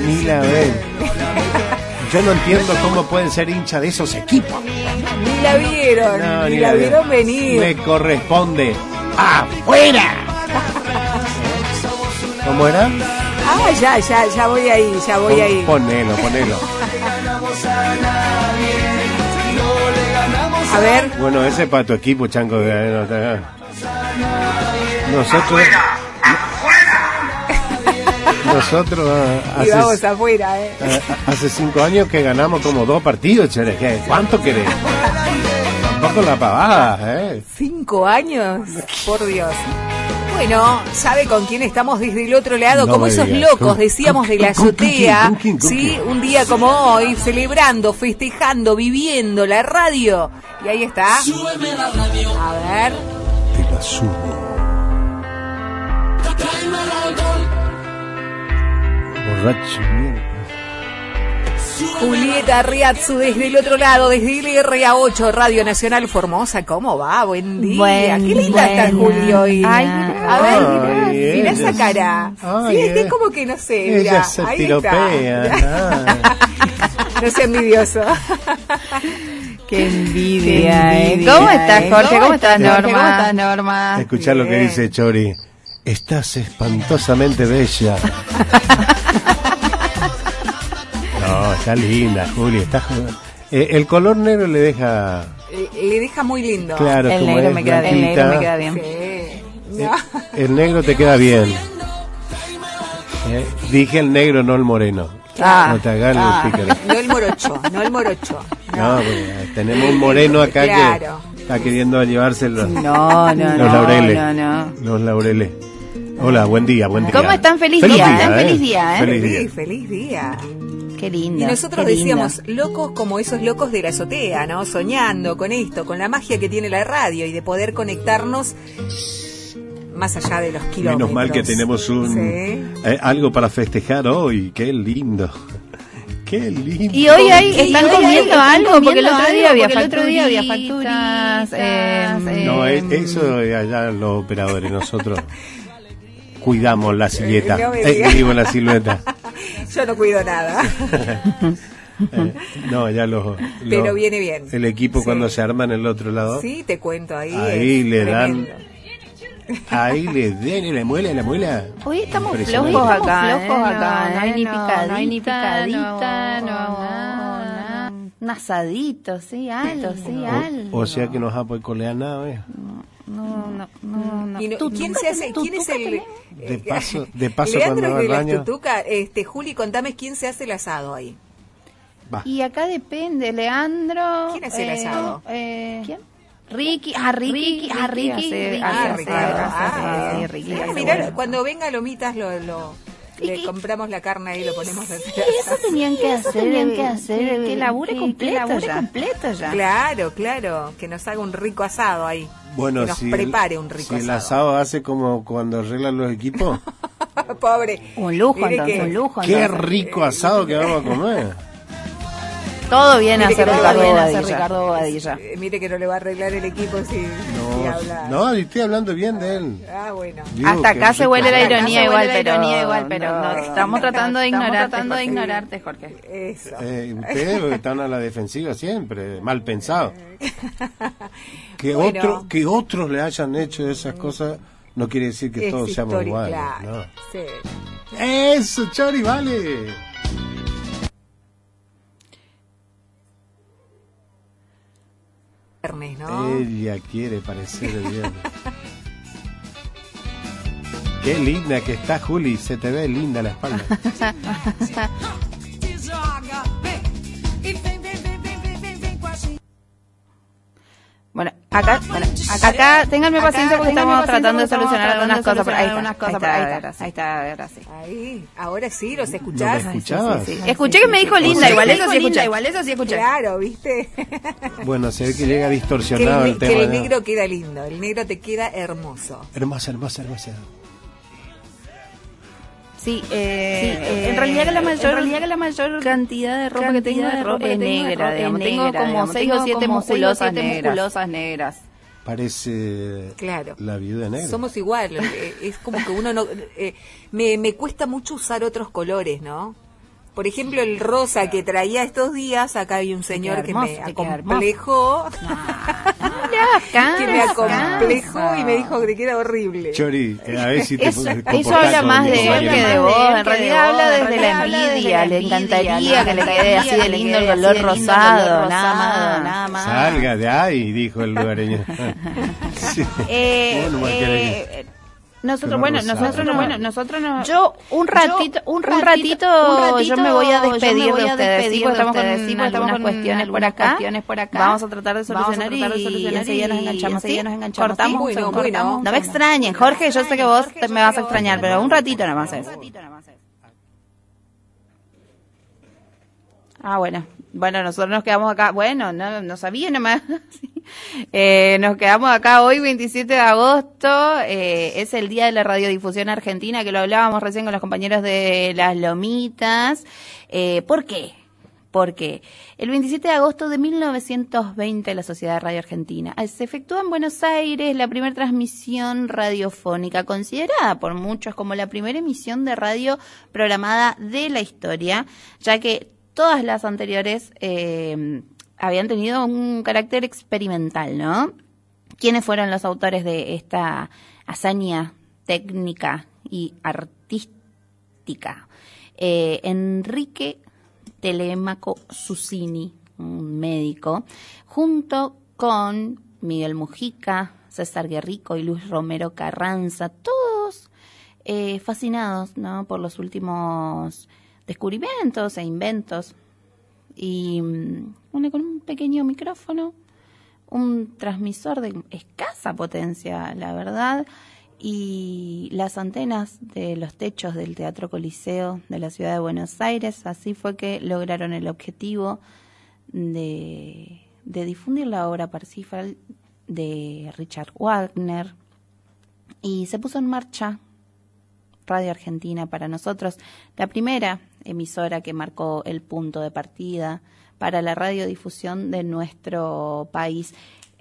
Ni la ven. Yo no entiendo cómo pueden ser hinchas de esos equipos. Ni la vieron, No, ni la vieron venir. Le corresponde afuera. ¿Cómo era? Ya voy ahí. Ponelo. A ver. Bueno, ese es para tu equipo, Chanco. Nosotros Y vamos afuera, hace 5 años que ganamos como 2 partidos, Cheres. ¿Cuánto querés? Tampoco la pavada, 5 años, por Dios. Bueno, ¿sabe con quién estamos desde el otro lado? No como me esos digas. locos, decíamos, de la azotea. ¿Con quién? Sí, un día como hoy, celebrando, festejando, viviendo la radio. Y ahí está. A ver. Te la subo. Borracho, mierda. Julieta Riazzu desde el otro lado, desde LRA8, Radio Nacional Formosa. ¿Cómo va? Buen día. Qué linda está Juli hoy. Ay, a ver, mirá esa ella cara. Ay, Sí, es como que no sé. Mirá, ella se ahí tiropea. está. No sea envidioso. Qué envidia. ¿Cómo estás, Jorge? ¿Cómo estás, Norma? Escuchá lo que dice Chori. Estás espantosamente bella. No, está linda, Juli. El color negro le deja muy lindo. claro. El como negro es me queda blanquita. bien. Sí. No. El negro te queda bien. Dije el negro, no el moreno. No te hagas el pícaro. No el morocho. No, porque tenemos un moreno acá Claro. que está queriendo llevarse los No. Los laureles. Hola, buen día. ¿Cómo están? Feliz día. Feliz día. Qué lindo. Y nosotros qué lindo. decíamos, locos como esos locos de la azotea, ¿no? Soñando con esto, con la magia que tiene la radio y de poder conectarnos más allá de los kilómetros. Menos mal que tenemos algo para festejar hoy. Qué lindo. Qué lindo. Y hoy están comiendo algo, porque el otro día había facturitas. No, eso allá los operadores, nosotros cuidamos la silleta. Digo la silueta. Yo no cuido nada. No, ya Pero viene bien. El equipo cuando se arma en el otro lado. Sí, te cuento ahí. Ahí le tremendo. Ahí le den y la muela. Hoy estamos flojos acá. No hay ni picadita, un asadito, algo. O sea que nos apoicolea nada, No. ¿Y quién se hace? ¿Quién es el de paso Leandro cuando va es de al baño? las Tutuca? Juli, contame quién se hace el asado ahí. Va. Y acá depende, Leandro. ¿Quién hace el asado? ¿Quién? Ricky hace Ricky. Mirá, cuando venga Lomitas le compramos la carne y lo ponemos a hacer. Eso tenían que hacer, que labure completo ya. Claro, que nos haga un rico asado ahí. Bueno, que nos prepare un rico asado. Si el asado asado hace como cuando arreglan los equipos. Pobre. Un lujo, entonces, un lujo. Qué rico asado que vamos a comer. Todo viene a hacer Ricardo Bobadilla. Mire que no le va a arreglar el equipo si habla. No, estoy hablando bien de él. Bueno. Digo hasta acá se huele la ironía igual, pero no, estamos tratando de ignorarte, Jorge. Eso. Ustedes están a la defensiva siempre, mal pensado. Que otros le hayan hecho esas cosas no quiere decir que todos seamos iguales. Claro. No. Sí. Eso, Chori, vale. ¿No? Ella quiere parecer el viernes. Qué linda que está, Juli. Se te ve linda la espalda. Bueno, acá ténganme paciencia porque estamos tratando de solucionar algunas cosas. Ahí está, ahora sí. Ahí, ahora sí, ¿los escuchás? ¿No me escuchabas? Sí. Escuché que me dijo linda, igual eso sí escuché. Claro, ¿viste? Bueno, se ve que llega distorsionado el tema. Que el negro queda lindo, el negro te queda hermoso. Hermosa. Sí, en realidad la mayor cantidad de ropa que tengo es negra, digamos. Tengo como 6 o 7 musculosas negras. Parece la viuda negra. Somos igual, es como que uno no... me cuesta mucho usar otros colores, ¿no? Por ejemplo, el rosa que traía estos días, acá hay un señor que me acomplejó. Que me acomplejó y me dijo que te queda horrible. Chori, a ver si te eso habla más de él que de vos. En realidad habla desde la envidia. Le encantaría que le quede así de lindo el color rosado. Nada más. Salga de ahí, dijo el lugareño. Sí. Nosotros no. Yo un ratito yo me voy a despedir de ustedes, sí, porque estamos con unas cuestiones por acá. Vamos a tratar de solucionar y enseguida nos enganchamos. Cortamos. Bueno. No me extrañen, Jorge, yo sé que vos me vas a extrañar, pero un ratito nomás es. Bueno, nosotros nos quedamos acá. Bueno, no sabía nomás. Nos quedamos acá hoy, 27 de agosto. Es el Día de la Radiodifusión Argentina, que lo hablábamos recién con los compañeros de Las Lomitas. ¿Por qué? Porque el 27 de agosto de 1920 la Sociedad de Radio Argentina se efectúa en Buenos Aires la primera transmisión radiofónica, considerada por muchos como la primera emisión de radio programada de la historia, ya que todas las anteriores habían tenido un carácter experimental, ¿no? ¿Quiénes fueron los autores de esta hazaña técnica y artística? Enrique Telemaco Susini, un médico, junto con Miguel Mujica, César Guerrico y Luis Romero Carranza, todos fascinados, ¿no?, por los últimos descubrimientos e inventos, y con un pequeño micrófono, un transmisor de escasa potencia, la verdad, y las antenas de los techos del Teatro Coliseo de la ciudad de Buenos Aires. Así fue que lograron el objetivo de difundir la obra Parsifal de Richard Wagner, y se puso en marcha Radio Argentina, para nosotros la primera emisora que marcó el punto de partida para la radiodifusión de nuestro país.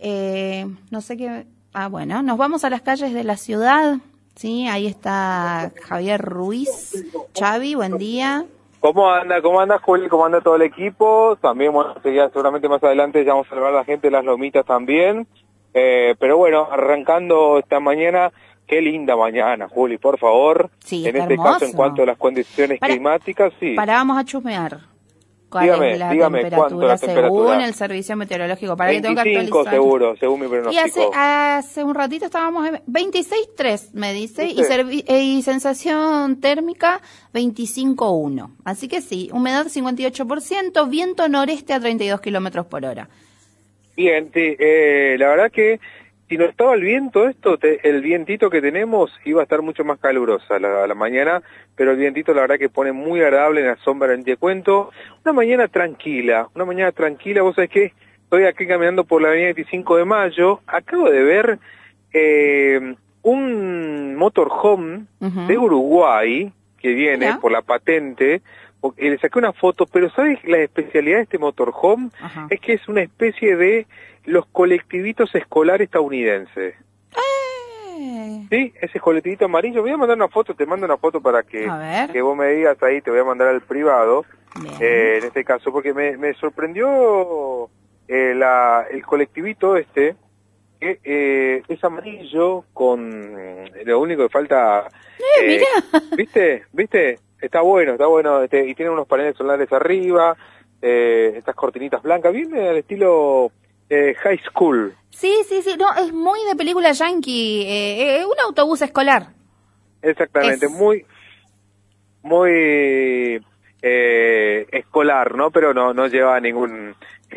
No sé qué. Bueno, nos vamos a las calles de la ciudad. Sí, ahí está Javier Ruiz. Xavi, buen día. ¿Cómo anda, Juli? ¿Cómo anda todo el equipo? También, bueno, seguramente más adelante ya vamos a hablar a la gente de Las Lomitas también. Pero bueno, arrancando esta mañana. Qué linda mañana, Juli, por favor. Sí, en este hermoso. Caso, en cuanto a las condiciones climáticas, sí. Vamos a chusmear. ¿Cuál es la temperatura según el servicio meteorológico? Para 25 que tengo que actualizar. Seguro, según mi pronóstico. Y hace un ratito estábamos en 26.3, me dice, y sensación térmica 25.1. Así que sí, humedad 58%, viento noreste a 32 kilómetros por hora. Bien, sí, la verdad que si no estaba el viento, el vientito que tenemos iba a estar mucho más calurosa a la mañana, pero el vientito la verdad que pone muy agradable en la sombra. Te cuento, una mañana tranquila, vos sabés que estoy aquí caminando por la avenida 25 de Mayo, acabo de ver un motorhome de Uruguay que viene por la patente. Le saqué una foto, pero ¿sabes la especialidad de este motorhome? Es que es una especie de los colectivitos escolares estadounidenses. Sí, ese colectivito amarillo. Voy a mandar una foto, te mando una foto para que vos me digas ahí, te voy a mandar al privado, en este caso, porque me sorprendió el colectivito que es amarillo con lo único que falta... mira. ¿Viste? Está bueno, y tiene unos paneles solares arriba, estas cortinitas blancas, bien al estilo high school. Sí, no, es muy de película yankee, un autobús escolar. Exactamente, muy escolar, ¿no? Pero no lleva ningún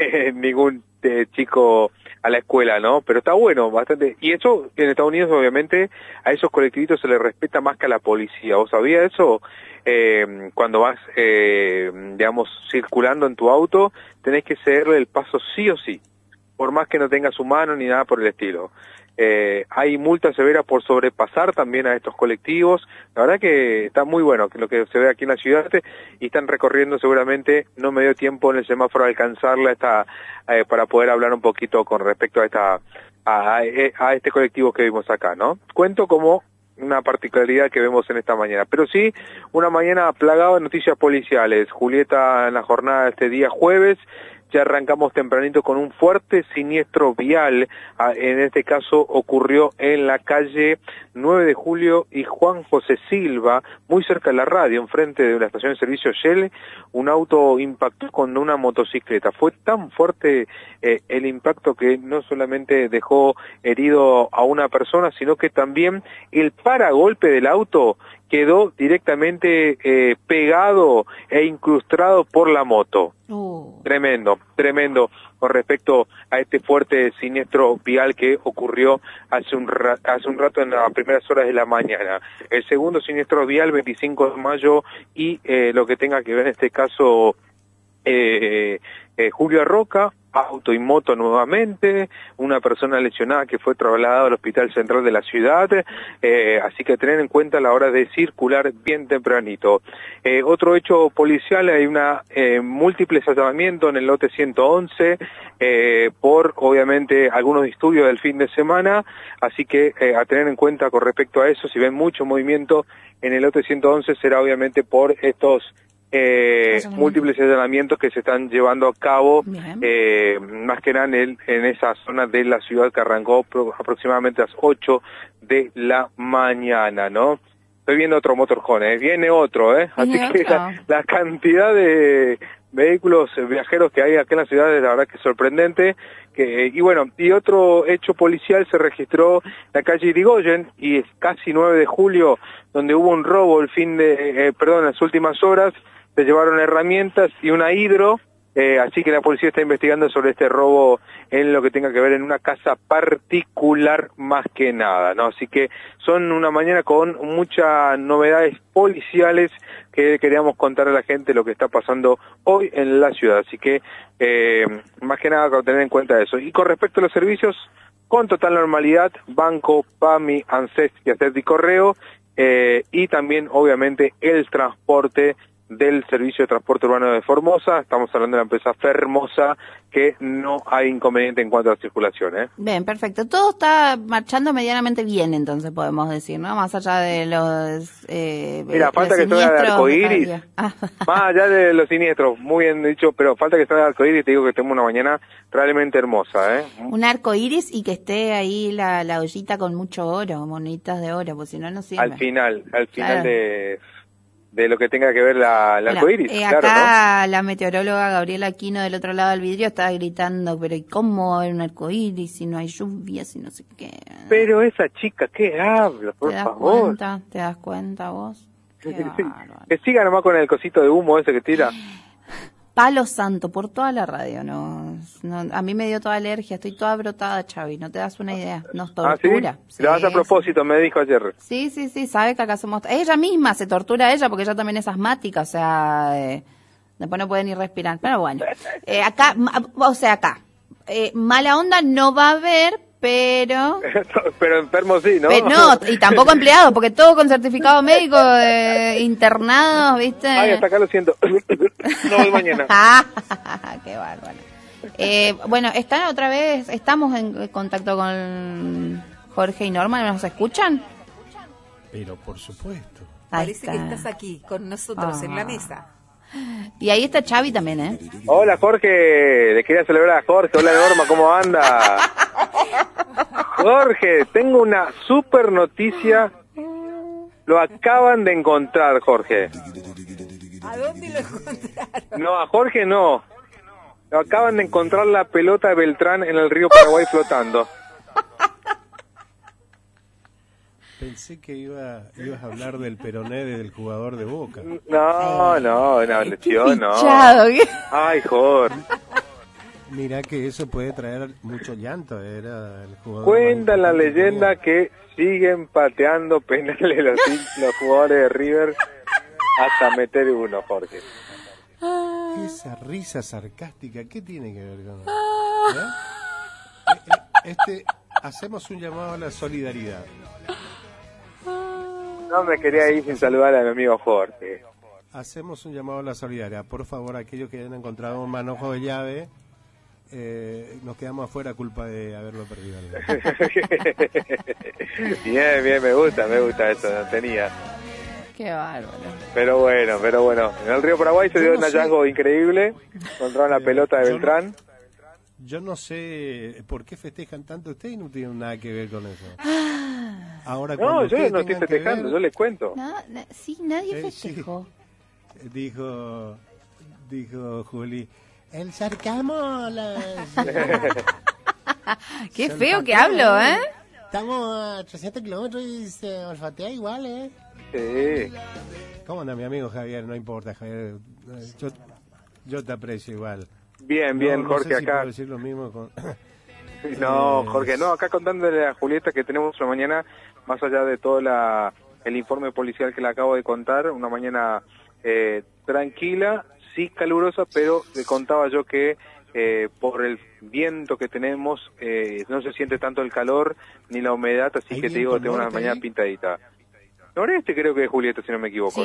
chico a la escuela, ¿no? Pero está bueno, bastante. Y eso, en Estados Unidos, obviamente, a esos colectivitos se les respeta más que a la policía. ¿Vos sabías eso? Cuando vas, digamos, circulando en tu auto, tenés que cederle el paso sí o sí, por más que no tengas su mano ni nada por el estilo. Hay multas severas por sobrepasar también a estos colectivos. La verdad que está muy bueno lo que se ve aquí en la ciudad, y están recorriendo seguramente. No me dio tiempo en el semáforo a alcanzarla para poder hablar un poquito con respecto a este colectivo que vimos acá, ¿no? Cuento como una particularidad que vemos en esta mañana. Pero sí, una mañana plagada de noticias policiales. Julieta, en la jornada de este día jueves, ya arrancamos tempranito con un fuerte siniestro vial. En este caso ocurrió en la calle 9 de Julio y Juan José Silva, muy cerca de la radio, enfrente de la estación de servicio Shell. Un auto impactó con una motocicleta. Fue tan fuerte el impacto que no solamente dejó herido a una persona, sino que también el paragolpe del auto quedó directamente pegado e incrustado por la moto. Tremendo con respecto a este fuerte siniestro vial que ocurrió hace un rato en las primeras horas de la mañana. El segundo siniestro vial, 25 de mayo, y lo que tenga que ver en este caso Julio Roca, auto y moto nuevamente, una persona lesionada que fue trasladada al Hospital Central de la ciudad, así que tener en cuenta a la hora de circular bien tempranito. Otro hecho policial, hay una múltiples allanamientos en el lote 111, por obviamente algunos disturbios del fin de semana, así que a tener en cuenta con respecto a eso, si ven mucho movimiento en el lote 111 será obviamente por estos múltiples allanamientos que se están llevando a cabo, más que nada en esa zona de la ciudad que arrancó aproximadamente a las 8 de la mañana, ¿no? Estoy viendo otro motorhome, viene otro, así que la cantidad de vehículos viajeros que hay acá en la ciudad es la verdad que es sorprendente. Y otro hecho policial se registró en la calle Irigoyen, y es casi 9 de julio, donde hubo un robo en las últimas horas. Se llevaron herramientas y una hidro, así que la policía está investigando sobre este robo en lo que tenga que ver en una casa particular más que nada, ¿no? Así que son una mañana con muchas novedades policiales que queríamos contar a la gente lo que está pasando hoy en la ciudad, así que más que nada con tener en cuenta eso. Y con respecto a los servicios, con total normalidad, Banco, PAMI, ANSES y ACET Correo, y también obviamente el transporte del Servicio de Transporte Urbano de Formosa. Estamos hablando de la empresa Fermosa, que no hay inconveniente en cuanto a la circulación. Bien, perfecto. Todo está marchando medianamente bien, entonces podemos decir, ¿no? Más allá de los mira, falta que salga de arcoíris, más allá de los siniestros, muy bien dicho, pero falta que salga de arcoíris, te digo que tenemos una mañana realmente hermosa. Un arcoíris y que esté ahí la ollita con mucho oro, monitas de oro, porque si no, no sirve. Al final claro. de lo que tenga que ver la arcoíris. Acá claro, ¿no? La meteoróloga Gabriela Aquino del otro lado del vidrio estaba gritando, pero ¿y cómo va a haber un arcoíris si no hay lluvia, si no sé qué? Pero esa chica, ¿qué habla? Por favor. ¿Te das cuenta vos? Que siga nomás con el cosito de humo ese que tira. Palo santo, por toda la radio, no, a mí me dio toda alergia, estoy toda brotada, Chavi, no te das una idea, nos tortura. ¿Sí? Lo hace a propósito, me dijo ayer. Sí, sabe que acá somos... Ella misma se tortura ella, porque ella también es asmática, o sea, después no puede ni respirar, pero bueno. Acá, mala onda no va a haber, pero enfermo sí, ¿no? No, y tampoco empleado, porque todo con certificado médico, internados, ¿viste? Ay, hasta acá lo siento. No voy mañana. Qué bárbaro. Bueno, estamos en contacto con Jorge y Norma, ¿nos escuchan? Pero por supuesto. Parece que estás aquí con nosotros en la mesa. Y ahí está Chavi también, Hola, Jorge. Le quería celebrar a Jorge. Hola, Norma, ¿cómo anda? Jorge, tengo una super noticia. Lo acaban de encontrar, Jorge. ¿A dónde lo encontraron? No, a Jorge no. Lo acaban de encontrar la pelota de Beltrán en el río Paraguay flotando. Pensé que ibas a hablar del peroné del jugador de Boca. No, lesión, no. Ay, Jorge. Mirá que eso puede traer mucho llanto, era el jugador. Cuenta la leyenda que siguen pateando penales los jugadores de River hasta meter uno, Jorge. Esa risa sarcástica, ¿qué tiene que ver con eso? Hacemos un llamado a la solidaridad. No me quería ir sin saludar a mi amigo Jorge. Hacemos un llamado a la solidaridad. Por favor, aquellos que hayan encontrado un manojo de llave, nos quedamos afuera a culpa de haberlo perdido. Bien, me gusta eso, no tenía. Qué bárbaro. Pero bueno, en el río Paraguay se dio un hallazgo increíble, encontraron la pelota de Beltrán. Yo no sé por qué festejan tanto ustedes y no tienen nada que ver con eso. Ahora, no, yo no estoy festejando, yo les cuento. Sí, nadie festejó. Sí. Dijo Juli, el sarcasmo... Qué feo que hablo, ¿eh? Estamos a 300 kilómetros y se olfatea igual, ¿eh? Sí. ¿Cómo anda mi amigo Javier? No importa, Javier. Yo te aprecio igual. Bien, no Jorge, sé si acá. puedo decir lo mismo con... No, Jorge, no, acá contándole a Julieta que tenemos una mañana, más allá de todo el informe policial que le acabo de contar, una mañana tranquila, sí calurosa, pero le contaba yo que por el viento que tenemos no se siente tanto el calor ni la humedad, así que te digo, tengo una mañana pintadita. Noreste creo que es Julieta, si no me equivoco. Sí.